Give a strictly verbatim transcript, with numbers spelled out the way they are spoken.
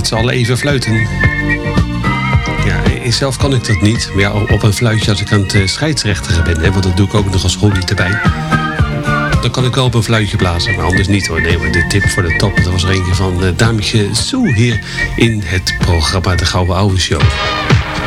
z'n allen even fluiten. Ja, zelf kan ik dat niet. Maar ja, op een fluitje als ik aan het scheidsrechteren ben, hè, want dat doe ik ook nog als schoollied erbij. Dan kan ik wel op een fluitje blazen, maar anders niet hoor. Nee, maar de tip voor de top, dat was er eentje van uh, Dametje Sue hier in het programma De Gouden Ouwe Show.